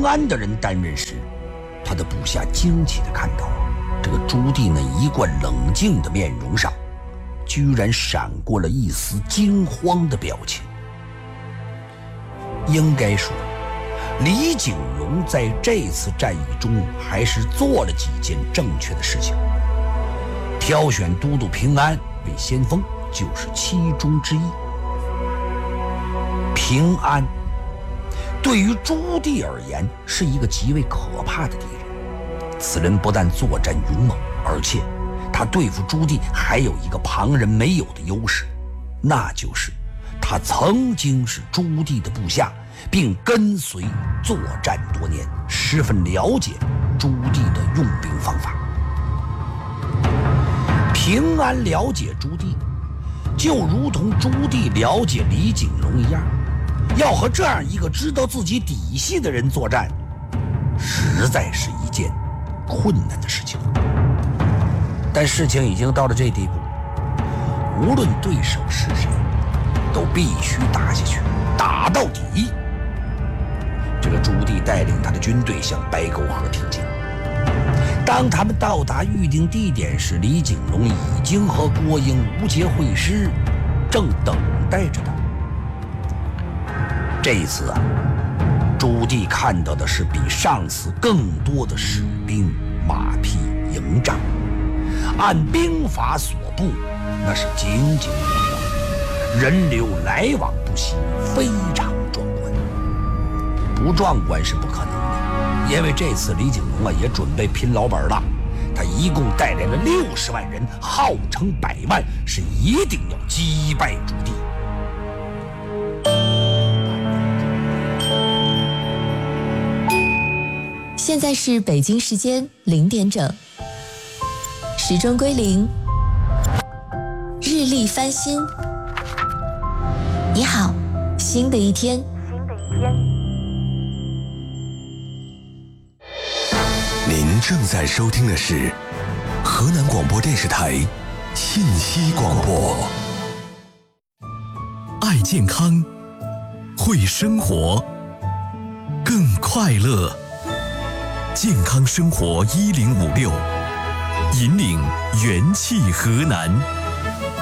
平安的人担任时，他的部下惊奇地看到，这个朱棣那一贯冷静的面容上，居然闪过了一丝惊慌的表情。应该说，李景隆在这次战役中还是做了几件正确的事情。挑选都督平安为先锋就是其中之一。平安对于朱棣而言是一个极为可怕的敌人，此人不但作战勇猛，而且他对付朱棣还有一个旁人没有的优势，那就是他曾经是朱棣的部下，并跟随作战多年，十分了解朱棣的用兵方法。平安了解朱棣，就如同朱棣了解李景隆一样，要和这样一个知道自己底细的人作战，实在是一件困难的事情。但事情已经到了这地步，无论对手是谁，都必须打下去，打到底。这个朱棣带领他的军队向白沟河挺进。当他们到达预定地点时，李景隆已经和郭英、吴杰会师，正等待着他。这一次啊，朱棣看到的是比上次更多的士兵、马匹、营帐，按兵法所布，那是井井有条，人流来往不息，非常壮观。不壮观是不可能的，因为这次李景隆啊也准备拼老本了，他一共带来了60万人，号称100万，是一定要击败朱棣。 现在是北京时间0点整，时钟归零，日历翻新。你好，新的一天。 您正在收听的是河南广播电视台信息广播。爱健康，会生活，更快乐。健康生活1056，引领元气河南。